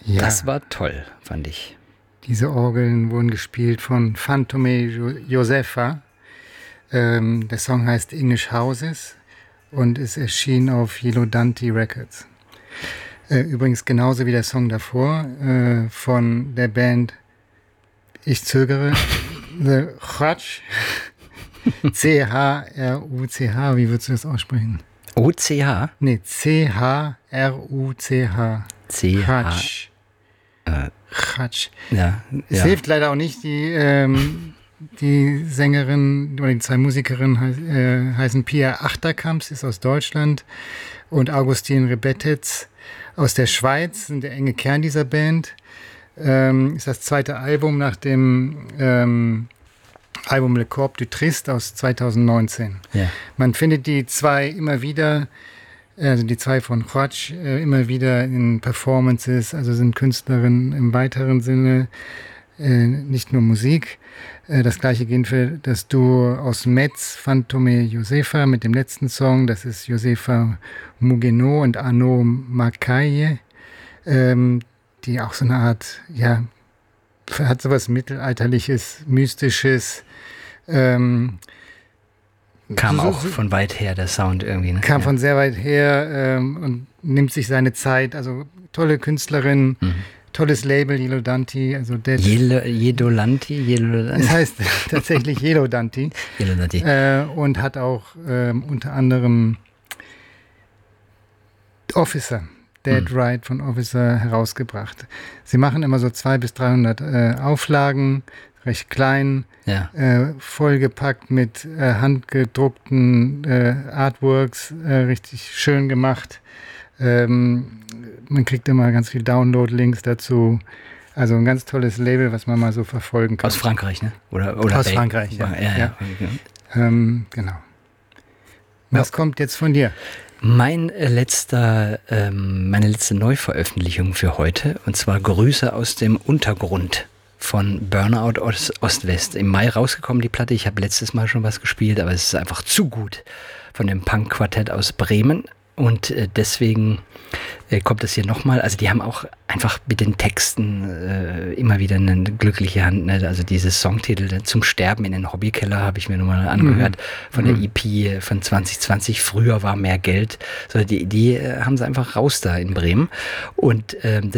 Ja. Das war toll, fand ich. Diese Orgeln wurden gespielt von Fantome Josefa. Der Song heißt English Houses und es erschien auf Yellow Dante Records. Übrigens genauso wie der Song davor von der Band, ich zögere, The Chrutch, C-H-R-U-C-H, wie würdest du das aussprechen? O-C-H? Nee, C-H-R-U-C-H. C-H. Chrutch. Ja. Es hilft leider auch nicht, die Sängerin oder die zwei Musikerinnen heißen Pia Achterkamps, ist aus Deutschland, und Augustin Rebetitz aus der Schweiz, sind der enge Kern dieser Band. Ist das zweite Album nach dem Album Le Corps du Triste aus 2019. Ja. Man findet die zwei immer wieder, also die zwei von Chrutch, immer wieder in Performances, also sind Künstlerinnen im weiteren Sinne, nicht nur Musik. Das gleiche gilt für das Duo aus Metz, Fantome Josefa, mit dem letzten Song, das ist Josefa Mugenot und Arnaud Makaye, die auch so eine Art, ja, hat sowas Mittelalterliches, Mystisches. Kam auch von weit her, der Sound irgendwie. Ne? Kam von sehr weit her und nimmt sich seine Zeit. Also tolle Künstlerin, tolles Label, Yellow Dante. Also Jedolanti? Es heißt tatsächlich Yellow Dante. Yellow Dante. Und hat auch unter anderem Officer, Dead Right von Officer herausgebracht. Sie machen immer so 200 bis 300 Auflagen, recht klein, vollgepackt mit handgedruckten Artworks, richtig schön gemacht. Man kriegt immer ganz viel Download-Links dazu. Also ein ganz tolles Label, was man mal so verfolgen kann. Aus Frankreich, ne? Oder aus Frankreich, ja. Genau. Was kommt jetzt von dir? Meine letzte Neuveröffentlichung für heute, und zwar Grüße aus dem Untergrund von Burnout Ost-West. Im Mai rausgekommen, die Platte. Ich habe letztes Mal schon was gespielt, aber es ist einfach zu gut, von dem Punk-Quartett aus Bremen. Und deswegen kommt es hier nochmal. Also die haben auch einfach mit den Texten immer wieder eine glückliche Hand. Ne? Also dieses Songtitel Zum Sterben in den Hobbykeller habe ich mir nochmal angehört von der EP von 2020. Früher war mehr Geld. So, die haben sie einfach raus da in Bremen. Und